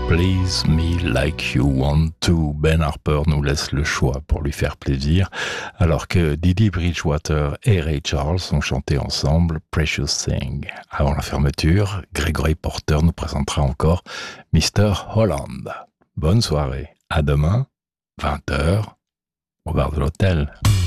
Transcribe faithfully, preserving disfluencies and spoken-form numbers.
Please Me Like You Want To. Ben Harper nous laisse le choix pour lui faire plaisir, alors que Didi Bridgewater et Ray Charles ont chanté ensemble Precious Thing. Avant la fermeture, Gregory Porter nous présentera encore mister Holland. Bonne soirée, à demain, vingt heures, au bar de l'hôtel.